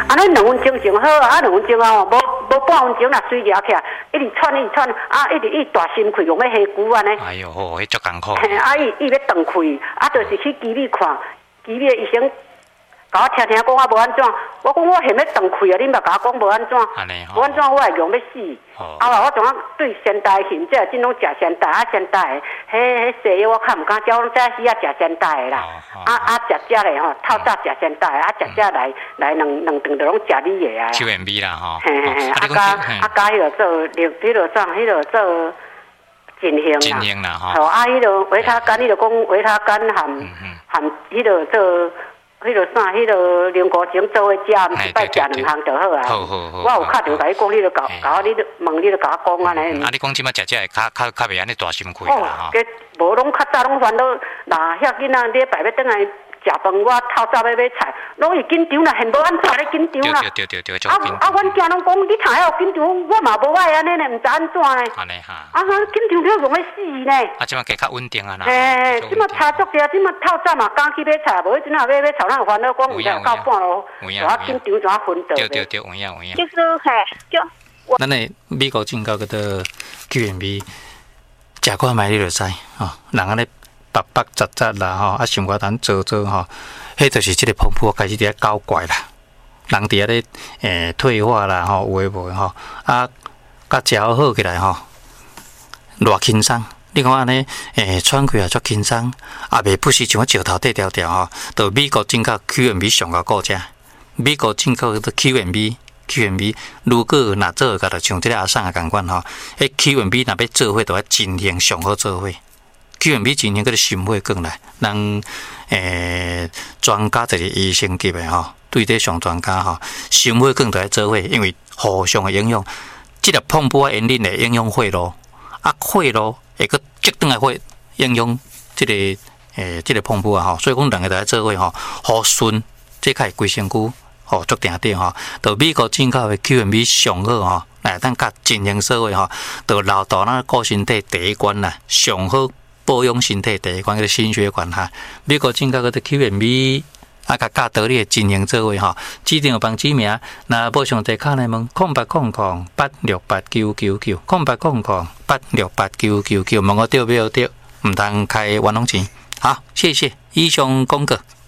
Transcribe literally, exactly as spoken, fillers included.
啊，你两分钟就好啊，两分钟啊，无无半分钟啦，水抓起来，一直喘一直喘，啊，一直伊大心气用要下久安尼。 哎呦，哦，迄足艰苦。 嘿，啊，伊伊要断开，啊，就是去医院看，医院医生甲我听听讲啊无安怎，我讲我现要断开啊，你嘛甲我讲无安怎，无安怎我会用要死。啊，我怎啊对仙台现在即种食仙台啊仙台，迄迄西药我较毋敢叫，这时啊食仙台的啦。啊啊，食食咧吼，透早食仙台，啊食食来来两两顿就拢食你的啊。 Q M B 啦吼。 嘿嘿嘿，啊加啊加迄落做，迄落啥，迄落做进行啦。 进行啦吼。 吼啊，迄落维他干，迄落讲维他干含含迄落做。迄落啥，迄落龙骨精做伙食，毋是摆食两项就好啊。 好好好。 我有敲电话甲你讲，你著甲甲我，你著问，你著甲我讲安尼。 啊，你讲即摆食食会较较较袂安尼大心气啦吼。哦，无拢较早拢烦恼，若遐囡仔礼拜要转来食饭，我透早要买菜，拢会紧张啦，现无安怎咧紧张啦。 对对对对， 啊啊！阮囝拢讲，你太有紧张，我嘛无爱安尼呢，毋知安怎呢。 安尼哈。 啊哈，紧张了容易死呢。 啊，即摆加较稳定啊啦。 嘿，即摆差足者，即摆透早嘛赶去买菜，无迄阵啊买买菜，咱有烦恼讲，毋知到半路，怎啊紧张，怎啊昏倒。 对对对，有影有影。 就是嘿，就。 咱诶美国进口嗰个 Q M B， 食过买你就知吼，人安尼。白白杂杂啦吼，啊，想我咱做做吼，迄就是即个pom铺开始伫咧搞怪啦，人伫咧诶退化啦吼，有诶无吼，啊，甲食好好起来吼，偌轻松。你看安尼诶，喘气也足轻松，也袂不是像我石头底条条吼，到美国进口 Q M B 上个顾者，美国进口的 Q M B。Q M B 如果若做个，就像即个阿送啊共款吼，迄 Q M B 若要做伙，就要尽量上好做伙。Q M B 真正个心血管来，人诶专家就是医生级的吼，对这上专家吼，心血管就要做伙，因为互相的影响。即个pom布啊，因恁会影响血路，啊血路会个急转来血影响即个诶即个pom布啊吼，所以讲两个就要做伙吼，好顺，即个规身躯吼足定定吼。到美国进口的 Q M B 上好吼，来咱甲进行社会吼，到老大咱顾身体第一关啦，上好。保养身体第一关个心血管哈，美国进口个 Q M B 啊，甲教道理进行做位吼，指定有帮指名，那报上地卡来问，空八空空八六八九九九，空八空空八六八九九九，问我对不对？唔通开冤枉钱。好，谢谢以上公告。